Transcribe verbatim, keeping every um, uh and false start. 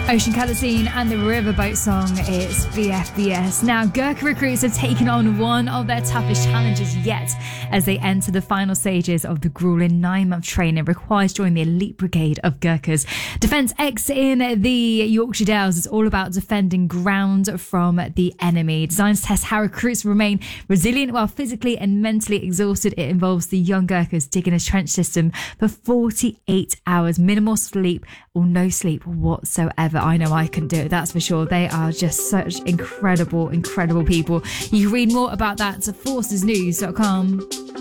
Ocean Colour and the Riverboat song is B F B S. Now, Gurkha recruits have taken on one of their toughest challenges yet as they enter the final stages of the grueling nine-month training required to join the elite brigade of Gurkhas. Defence X in the Yorkshire Dales is all about defending ground from the enemy. Designed to test how recruits remain resilient while physically and mentally exhausted. It involves the young Gurkhas digging a trench system for forty-eight hours, minimal sleep or no sleep whatsoever. I know I couldn't do it, that's for sure. They are just such incredible, incredible people. You can read more about that at forces news dot com.